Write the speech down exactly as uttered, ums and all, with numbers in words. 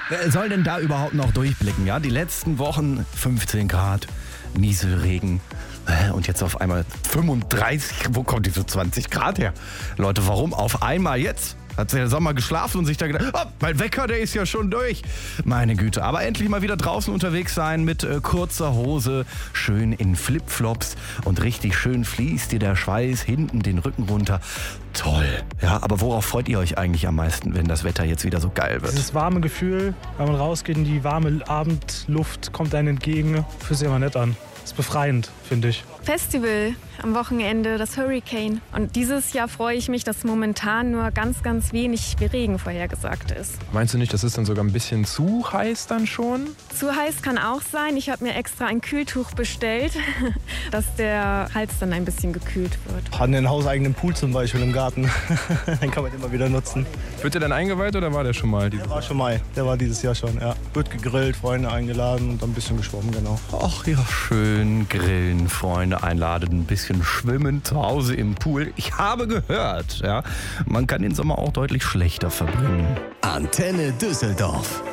Wer soll denn da überhaupt noch durchblicken? Ja, die letzten Wochen fünfzehn Grad, Nieselregen. Und jetzt auf einmal fünfunddreißig. Wo kommt diese zwanzig Grad her? Leute, warum auf einmal jetzt? Hat der Sommer geschlafen und sich da gedacht, oh, mein Wecker, der ist ja schon durch. Meine Güte, aber endlich mal wieder draußen unterwegs sein mit äh, kurzer Hose, schön in Flipflops und richtig schön fließt dir der Schweiß hinten den Rücken runter. Toll. Ja, aber worauf freut ihr euch eigentlich am meisten, wenn das Wetter jetzt wieder so geil wird? Dieses warme Gefühl, wenn man rausgeht in die warme Abendluft, kommt einem entgegen, fühlt sich immer nett an. Ist befreiend, finde ich. Festival am Wochenende, das Hurricane. Und dieses Jahr freue ich mich, dass momentan nur ganz, ganz wenig Regen vorhergesagt ist. Meinst du nicht, das ist dann sogar ein bisschen zu heiß dann schon? Zu heiß kann auch sein. Ich habe mir extra ein Kühltuch bestellt, dass der Hals dann ein bisschen gekühlt wird. Haben einen hauseigenen Pool zum Beispiel im Garten. Den kann man immer wieder nutzen. Wird der dann eingeweiht oder war der schon mal? Der war schon mal. Der war dieses Jahr schon, ja. Wird gegrillt, Freunde eingeladen und ein bisschen geschwommen, genau. Ach ja, schön grillen, Freunde einladen, ein bisschen schwimmen zu Hause im Pool. Ich habe gehört, ja, man kann den Sommer auch deutlich schlechter verbringen. Antenne Düsseldorf.